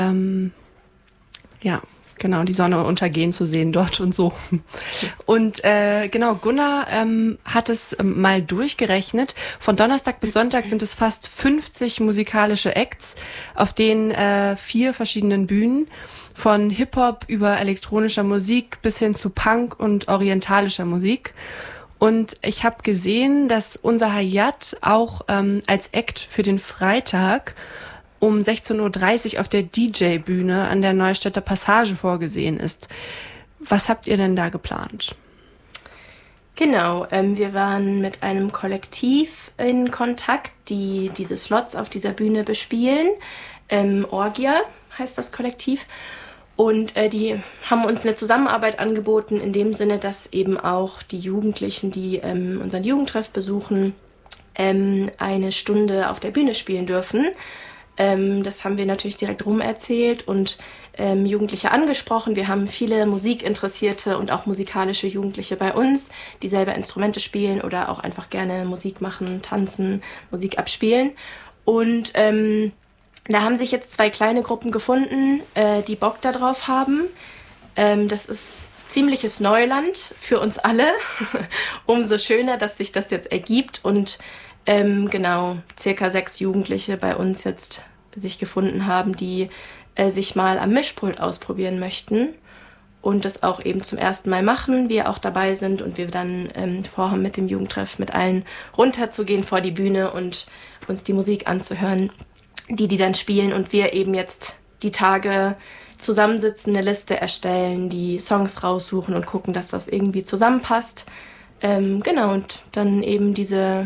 Ja, genau, die Sonne untergehen zu sehen dort und so. Und genau, Gunnar hat es mal durchgerechnet. Von Donnerstag bis Sonntag sind es fast 50 musikalische Acts auf den 4 verschiedenen Bühnen. Von Hip-Hop über elektronischer Musik bis hin zu Punk und orientalischer Musik. Und ich habe gesehen, dass unser Hayat auch als Act für den Freitag um 16.30 Uhr auf der DJ-Bühne an der Neustädter Passage vorgesehen ist. Was habt ihr denn da geplant? Genau, wir waren mit einem Kollektiv in Kontakt, die diese Slots auf dieser Bühne bespielen. Orgia heißt das Kollektiv. Und die haben uns eine Zusammenarbeit angeboten, in dem Sinne, dass eben auch die Jugendlichen, die unseren Jugendtreff besuchen, eine Stunde auf der Bühne spielen dürfen. Das haben wir natürlich direkt rumerzählt und Jugendliche angesprochen. Wir haben viele musikinteressierte und auch musikalische Jugendliche bei uns, die selber Instrumente spielen oder auch einfach gerne Musik machen, tanzen, Musik abspielen. Und da haben sich jetzt 2 kleine Gruppen gefunden, die Bock darauf haben. Das ist ziemliches Neuland für uns alle. Umso schöner, dass sich das jetzt ergibt und genau circa 6 Jugendliche bei uns jetzt sich gefunden haben, die sich mal am Mischpult ausprobieren möchten und das auch eben zum ersten Mal machen, wir auch dabei sind und wir dann vorhaben, mit dem Jugendtreff mit allen runterzugehen vor die Bühne und uns die Musik anzuhören, die dann spielen und wir eben jetzt die Tage zusammensitzen, eine Liste erstellen, die Songs raussuchen und gucken, dass das irgendwie zusammenpasst. Genau, und dann eben diese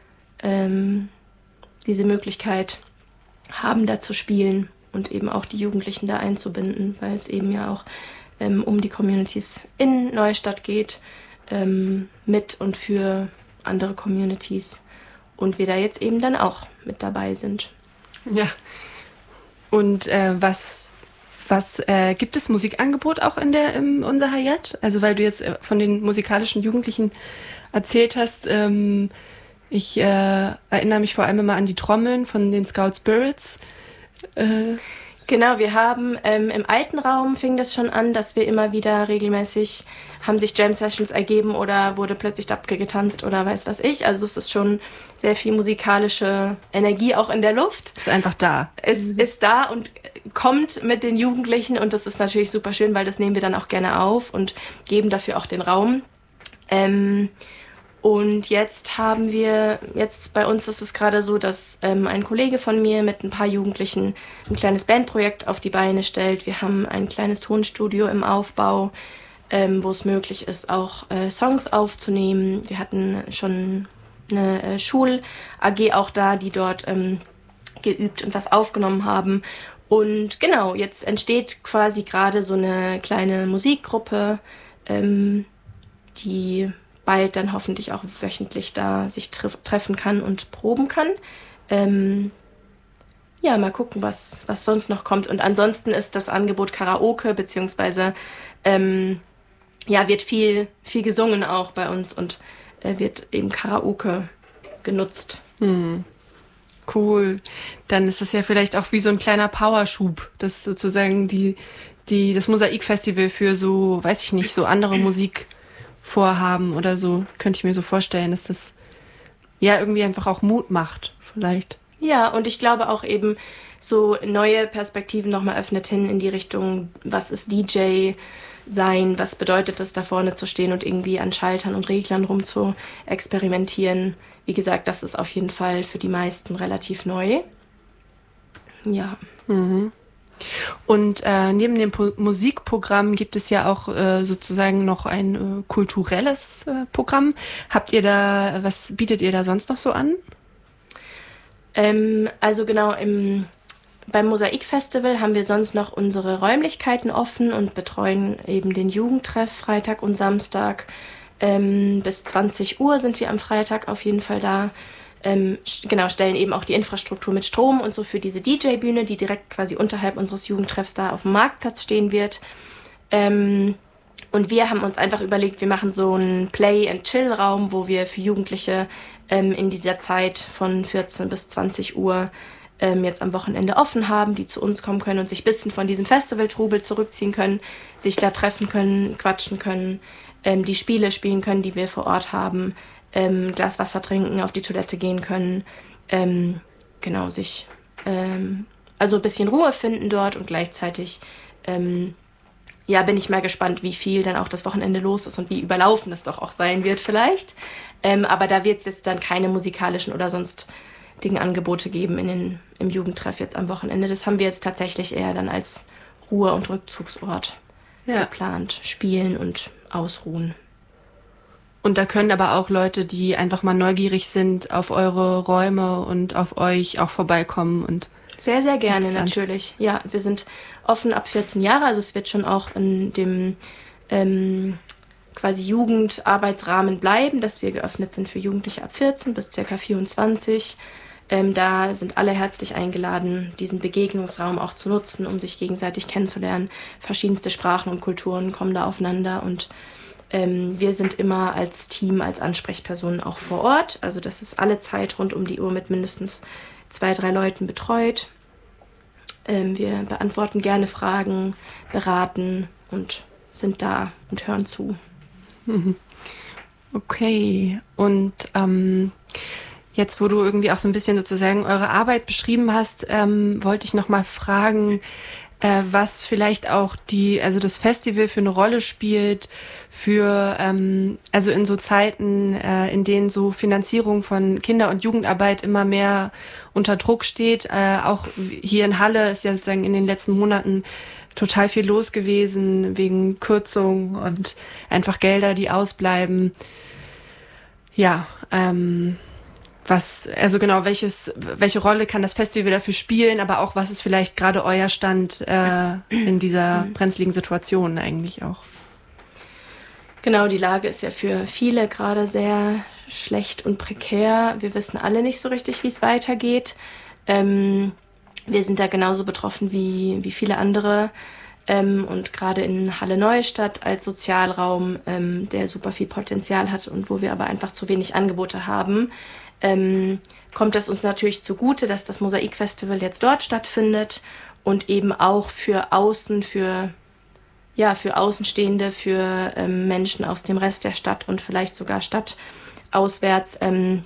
Möglichkeit haben, da zu spielen und eben auch die Jugendlichen da einzubinden, weil es eben ja auch um die Communities in Neustadt geht, mit und für andere Communities und wir da jetzt eben dann auch mit dabei sind. Ja. Und was gibt es Musikangebot auch in unser Hayat? Also weil du jetzt von den musikalischen Jugendlichen erzählt hast, ich erinnere mich vor allem immer an die Trommeln von den Scout Spirits. Genau, wir haben im alten Raum fing das schon an, dass wir immer wieder regelmäßig haben sich Jam-Sessions ergeben oder wurde plötzlich Dabke getanzt oder weiß was ich. Also es ist schon sehr viel musikalische Energie auch in der Luft. Ist einfach da. Es ist da und kommt mit den Jugendlichen und das ist natürlich super schön, weil das nehmen wir dann auch gerne auf und geben dafür auch den Raum. Und jetzt bei uns ist es gerade so, dass ein Kollege von mir mit ein paar Jugendlichen ein kleines Bandprojekt auf die Beine stellt. Wir haben ein kleines Tonstudio im Aufbau, wo es möglich ist, auch Songs aufzunehmen. Wir hatten schon eine Schul-AG auch da, die dort geübt und was aufgenommen haben. Und genau, jetzt entsteht quasi gerade so eine kleine Musikgruppe, die bald dann hoffentlich auch wöchentlich da sich treffen kann und proben kann. Ja, mal gucken, was sonst noch kommt. Und ansonsten ist das Angebot Karaoke, beziehungsweise wird viel gesungen auch bei uns und wird eben Karaoke genutzt. Cool. Dann ist das ja vielleicht auch wie so ein kleiner Powerschub, das sozusagen das Mosaikfestival für so, weiß ich nicht, so andere Musikvorhaben oder so, könnte ich mir so vorstellen, dass das ja irgendwie einfach auch Mut macht, vielleicht. Ja, und ich glaube auch eben so neue Perspektiven nochmal öffnet hin in die Richtung, was ist DJ sein, was bedeutet es, da vorne zu stehen und irgendwie an Schaltern und Reglern rum zu experimentieren. Wie gesagt, das ist auf jeden Fall für die meisten relativ neu. Ja. Mhm. Und neben dem Musikprogramm gibt es ja auch sozusagen noch ein kulturelles Programm. Was bietet ihr da sonst noch so an? Also genau, beim Mosaikfestival haben wir sonst noch unsere Räumlichkeiten offen und betreuen eben den Jugendtreff Freitag und Samstag. Bis 20 Uhr sind wir am Freitag auf jeden Fall da. Stellen eben auch die Infrastruktur mit Strom und so für diese DJ-Bühne, die direkt quasi unterhalb unseres Jugendtreffs da auf dem Marktplatz stehen wird. Und wir haben uns einfach überlegt, wir machen so einen Play-and-Chill-Raum, wo wir für Jugendliche in dieser Zeit von 14 bis 20 Uhr jetzt am Wochenende offen haben, die zu uns kommen können und sich ein bisschen von diesem Festivaltrubel zurückziehen können, sich da treffen können, quatschen können, die Spiele spielen können, die wir vor Ort haben, Glas Wasser trinken, auf die Toilette gehen können, sich also ein bisschen Ruhe finden dort und gleichzeitig bin ich mal gespannt, wie viel dann auch das Wochenende los ist und wie überlaufen das doch auch sein wird vielleicht. Aber da wird es jetzt dann keine musikalischen oder sonst Angebote geben im Jugendtreff jetzt am Wochenende. Das haben wir jetzt tatsächlich eher dann als Ruhe- und Rückzugsort geplant. Spielen und ausruhen. Und da können aber auch Leute, die einfach mal neugierig sind auf eure Räume und auf euch auch vorbeikommen und sehr, sehr gerne natürlich. Ja, wir sind offen ab 14 Jahre, also es wird schon auch in dem quasi Jugendarbeitsrahmen bleiben, dass wir geöffnet sind für Jugendliche ab 14 bis ca. 24. Da sind alle herzlich eingeladen, diesen Begegnungsraum auch zu nutzen, um sich gegenseitig kennenzulernen. Verschiedenste Sprachen und Kulturen kommen da aufeinander und wir sind immer als Team, als Ansprechpersonen auch vor Ort. Also das ist alle Zeit rund um die Uhr mit mindestens 2, 3 Leuten betreut. Wir beantworten gerne Fragen, beraten und sind da und hören zu. Okay, und jetzt, wo du irgendwie auch so ein bisschen sozusagen eure Arbeit beschrieben hast, wollte ich noch mal fragen, was vielleicht auch das Festival für eine Rolle spielt für, also in so Zeiten, in denen so Finanzierung von Kinder- und Jugendarbeit immer mehr unter Druck steht. Auch hier in Halle ist ja sozusagen in den letzten Monaten total viel los gewesen wegen Kürzungen und einfach Gelder, die ausbleiben. Ja, welche Rolle kann das Festival dafür spielen, aber auch was ist vielleicht gerade euer Stand in dieser brenzligen Situation eigentlich auch? Genau, die Lage ist ja für viele gerade sehr schlecht und prekär. Wir wissen alle nicht so richtig, wie es weitergeht. Wir sind da genauso betroffen wie viele andere. Und gerade in Halle-Neustadt als Sozialraum, der super viel Potenzial hat und wo wir aber einfach zu wenig Angebote haben, kommt es uns natürlich zugute, dass das Mosaikfestival jetzt dort stattfindet und eben auch für Außenstehende, für Menschen aus dem Rest der Stadt und vielleicht sogar stadtauswärts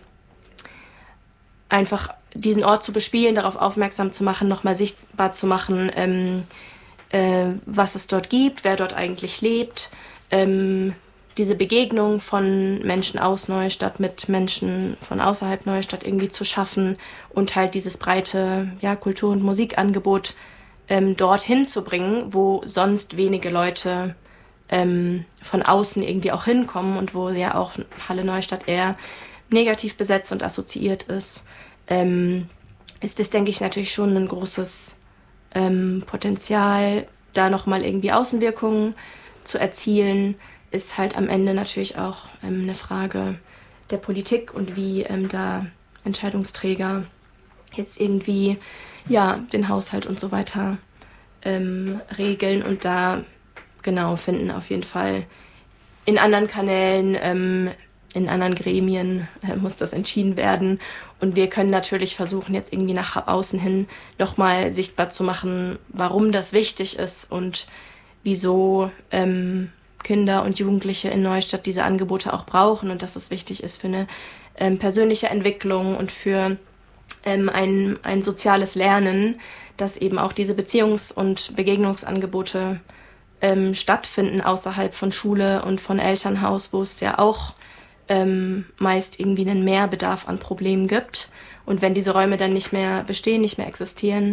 einfach diesen Ort zu bespielen, darauf aufmerksam zu machen, nochmal sichtbar zu machen, was es dort gibt, wer dort eigentlich lebt, diese Begegnung von Menschen aus Neustadt mit Menschen von außerhalb Neustadt irgendwie zu schaffen und halt dieses breite Kultur- und Musikangebot dorthin zu bringen, wo sonst wenige Leute von außen irgendwie auch hinkommen und wo ja auch Halle Neustadt eher negativ besetzt und assoziiert ist das, denke ich, natürlich schon ein großes Potenzial, da nochmal irgendwie Außenwirkungen zu erzielen, ist halt am Ende natürlich auch eine Frage der Politik und wie da Entscheidungsträger jetzt irgendwie den Haushalt und so weiter regeln und da finden auf jeden Fall in anderen Kanälen, in anderen Gremien muss das entschieden werden und wir können natürlich versuchen, jetzt irgendwie nach außen hin nochmal sichtbar zu machen, warum das wichtig ist und wieso Kinder und Jugendliche in Neustadt diese Angebote auch brauchen und dass es wichtig ist für eine persönliche Entwicklung und für ein soziales Lernen, dass eben auch diese Beziehungs- und Begegnungsangebote stattfinden außerhalb von Schule und von Elternhaus, wo es ja auch meist irgendwie einen Mehrbedarf an Problemen gibt. Und wenn diese Räume dann nicht mehr bestehen, nicht mehr existieren,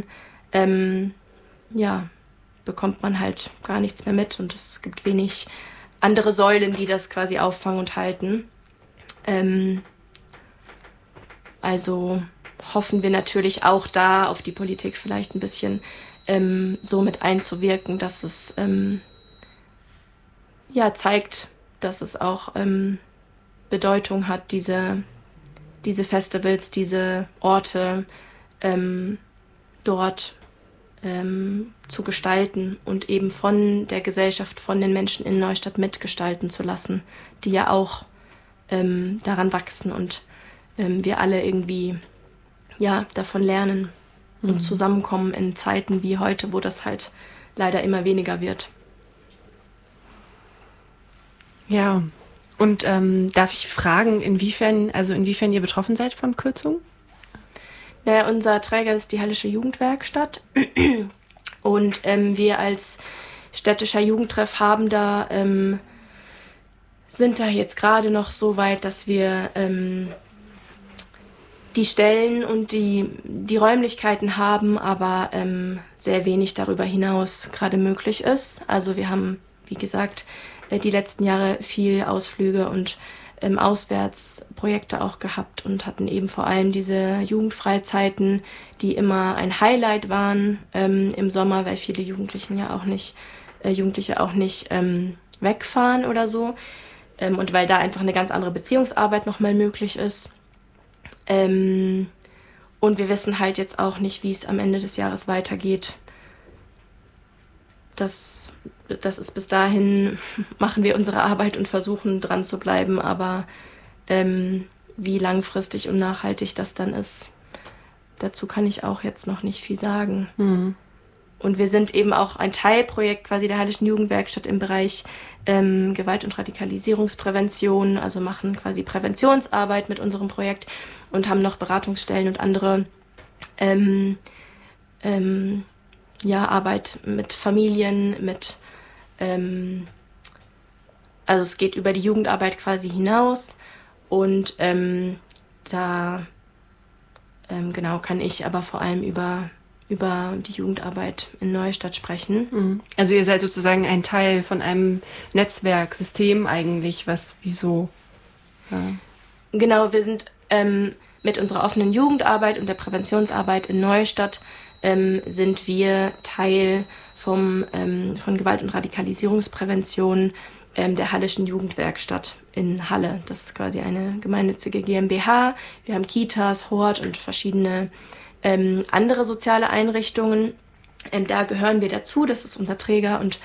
bekommt man halt gar nichts mehr mit und es gibt wenig andere Säulen, die das quasi auffangen und halten. Also hoffen wir natürlich auch da auf die Politik vielleicht ein bisschen so mit einzuwirken, dass es zeigt, dass es auch Bedeutung hat, diese Festivals, diese Orte dort zu gestalten und eben von der Gesellschaft, von den Menschen in Neustadt mitgestalten zu lassen, die ja auch daran wachsen und wir alle irgendwie davon lernen. und zusammenkommen in Zeiten wie heute, wo das halt leider immer weniger wird. Ja, und darf ich fragen, inwiefern ihr betroffen seid von Kürzungen? Naja, unser Träger ist die Hallische Jugendwerkstatt und wir als städtischer Jugendtreff sind da jetzt gerade noch so weit, dass wir die Stellen und die Räumlichkeiten haben, aber sehr wenig darüber hinaus gerade möglich ist. Also wir haben, wie gesagt, die letzten Jahre viel Ausflüge und Auswärtsprojekte auch gehabt und hatten eben vor allem diese Jugendfreizeiten, die immer ein Highlight waren im Sommer, weil viele Jugendliche auch nicht wegfahren oder so und weil da einfach eine ganz andere Beziehungsarbeit nochmal möglich ist. Und wir wissen halt jetzt auch nicht, wie es am Ende des Jahres weitergeht. Das ist bis dahin, machen wir unsere Arbeit und versuchen dran zu bleiben, aber wie langfristig und nachhaltig das dann ist, dazu kann ich auch jetzt noch nicht viel sagen. Mhm. Und wir sind eben auch ein Teilprojekt quasi der Hallischen Jugendwerkstatt im Bereich Gewalt- und Radikalisierungsprävention, also machen quasi Präventionsarbeit mit unserem Projekt und haben noch Beratungsstellen und andere Arbeit mit Familien, also es geht über die Jugendarbeit quasi hinaus und da kann ich aber vor allem über die Jugendarbeit in Neustadt sprechen. Also ihr seid sozusagen ein Teil von einem Netzwerksystem eigentlich, wieso? Ja. Genau, wir sind mit unserer offenen Jugendarbeit und der Präventionsarbeit in Neustadt sind wir Teil von Gewalt- und Radikalisierungsprävention der Hallischen Jugendwerkstatt in Halle. Das ist quasi eine gemeinnützige GmbH. Wir haben Kitas, Hort und verschiedene andere soziale Einrichtungen. Da gehören wir dazu, das ist unser Träger und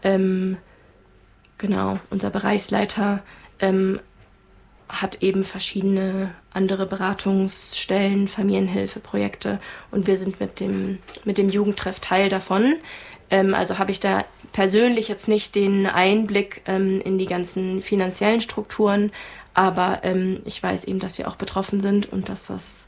unser Bereichsleiter hat eben verschiedene andere Beratungsstellen, Familienhilfeprojekte und wir sind mit dem Jugendtreff Teil davon. Also habe ich da persönlich jetzt nicht den Einblick in die ganzen finanziellen Strukturen, aber ich weiß eben, dass wir auch betroffen sind und dass das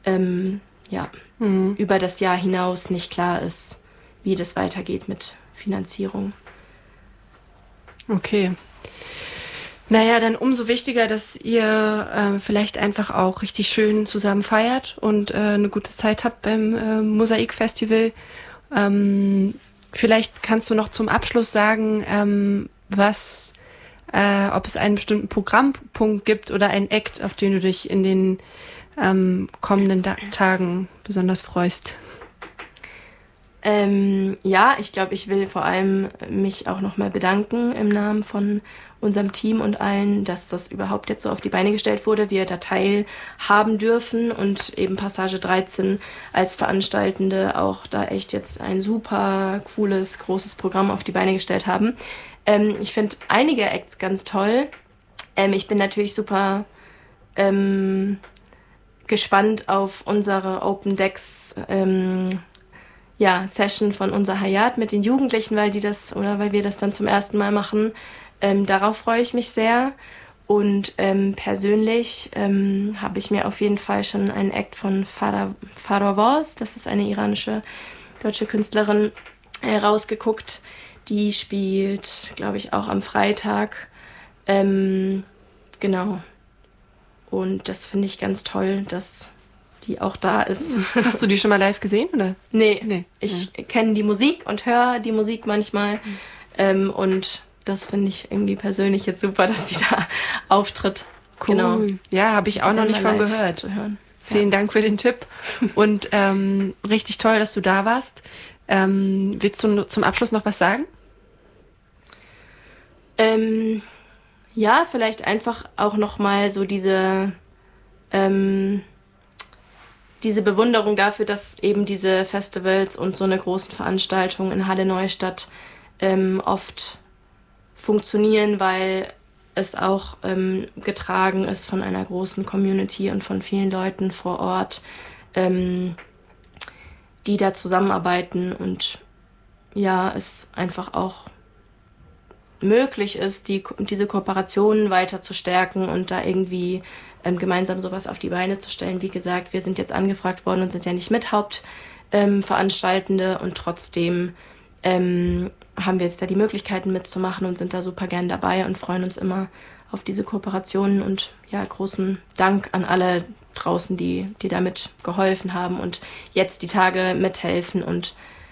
über das Jahr hinaus nicht klar ist, wie das weitergeht mit Finanzierung. Okay. Naja, dann umso wichtiger, dass ihr vielleicht einfach auch richtig schön zusammen feiert und eine gute Zeit habt beim Mosaikfestival. Vielleicht kannst du noch zum Abschluss sagen, ob es einen bestimmten Programmpunkt gibt oder einen Act, auf den du dich in den kommenden Tagen besonders freust. Ich glaube, ich will vor allem mich auch nochmal bedanken im Namen von unserem Team und allen, dass das überhaupt jetzt so auf die Beine gestellt wurde, wir da teilhaben dürfen und eben Passage 13 als Veranstaltende auch da echt jetzt ein super cooles, großes Programm auf die Beine gestellt haben. Ich finde einige Acts ganz toll. Ich bin natürlich super gespannt auf unsere Open Decks Session von unser Hayat mit den Jugendlichen, weil wir das dann zum ersten Mal machen. Darauf freue ich mich sehr. Und persönlich habe ich mir auf jeden Fall schon einen Act von Farovoz, das ist eine iranische deutsche Künstlerin, rausgeguckt. Die spielt, glaube ich, auch am Freitag. Genau. Und das finde ich ganz toll, dass die auch da ist. Hast du die schon mal live gesehen, oder? Nee. Ich kenne die Musik und höre die Musik manchmal. Und das finde ich irgendwie persönlich jetzt super, dass die da auftritt. Cool. Genau. Ja, habe ich auch noch nicht von gehört. Zu hören. Vielen Dank für den Tipp. Und richtig toll, dass du da warst. Willst du zum Abschluss noch was sagen? Vielleicht einfach auch nochmal so diese Bewunderung dafür, dass eben diese Festivals und so eine großen Veranstaltung in Halle Neustadt oft funktionieren, weil es auch getragen ist von einer großen Community und von vielen Leuten vor Ort, die da zusammenarbeiten und ja, es einfach auch möglich ist, diese Kooperationen weiter zu stärken und da irgendwie gemeinsam sowas auf die Beine zu stellen. Wie gesagt, wir sind jetzt angefragt worden und sind ja nicht mit Hauptveranstaltende und trotzdem haben wir jetzt da die Möglichkeiten mitzumachen und sind da super gern dabei und freuen uns immer auf diese Kooperationen und ja, großen Dank an alle draußen, die damit geholfen haben und jetzt die Tage mithelfen und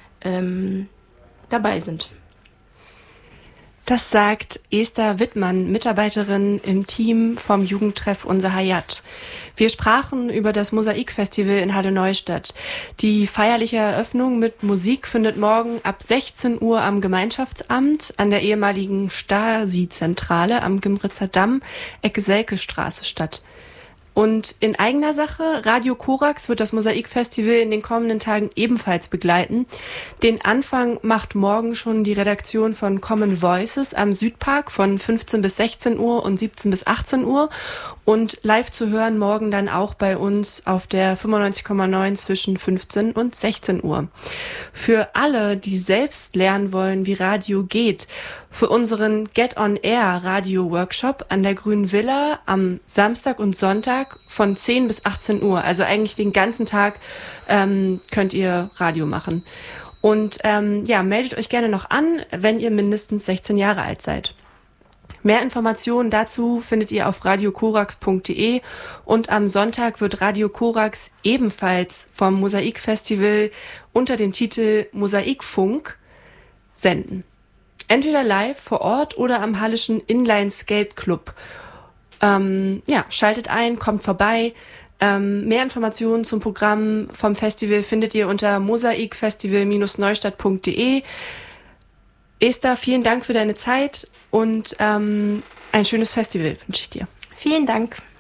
dabei sind. Das sagt Esther Wittmann, Mitarbeiterin im Team vom Jugendtreff Unser Hayat. Wir sprachen über das Mosaikfestival in Halle Neustadt. Die feierliche Eröffnung mit Musik findet morgen ab 16 Uhr am Gemeinschaftsamt an der ehemaligen Stasi-Zentrale am Gimritzer Damm, Ecke Selkestraße statt. Und in eigener Sache, Radio Korax wird das Mosaikfestival in den kommenden Tagen ebenfalls begleiten. Den Anfang macht morgen schon die Redaktion von Common Voices am Südpark von 15 bis 16 Uhr und 17 bis 18 Uhr. Und live zu hören morgen dann auch bei uns auf der 95,9 zwischen 15 und 16 Uhr. Für alle, die selbst lernen wollen, wie Radio geht, für unseren Get On Air Radio Workshop an der Grünen Villa am Samstag und Sonntag von 10 bis 18 Uhr. Also eigentlich den ganzen Tag könnt ihr Radio machen. Und meldet euch gerne noch an, wenn ihr mindestens 16 Jahre alt seid. Mehr Informationen dazu findet ihr auf radiokorax.de und am Sonntag wird Radio Korax ebenfalls vom Mosaikfestival unter dem Titel Mosaikfunk senden. Entweder live vor Ort oder am Hallischen Inline Skate Club. Schaltet ein, kommt vorbei. Mehr Informationen zum Programm vom Festival findet ihr unter mosaikfestival-neustadt.de. Esther, vielen Dank für deine Zeit und ein schönes Festival wünsche ich dir. Vielen Dank.